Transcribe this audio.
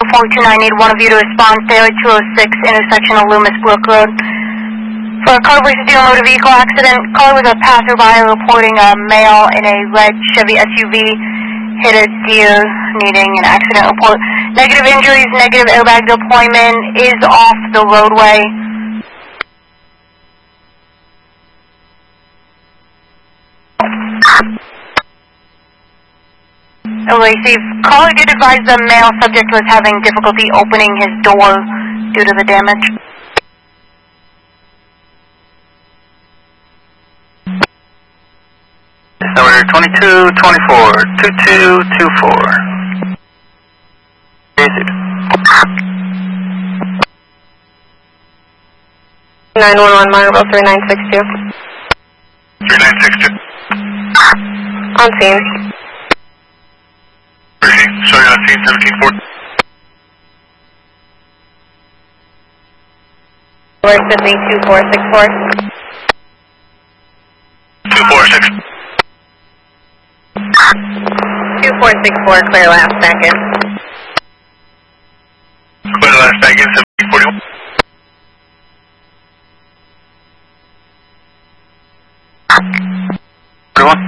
429, need one of you to respond, Daily 206, intersection of Loomis Brook Road. For a car versus motor vehicle accident, caller was a passerby reporting a male in a red Chevy SUV hit a deer, needing an accident report. Negative injuries, negative airbag deployment, is off the roadway. Receive. Caller did advise the male subject was having difficulty opening his door due to the damage. Number 2224, 2224. Receive. 911 Margaret 3962. 3962. On scene. Sorry, on scene 1740. We're Sydney 2464. 246. 2464, clear last second.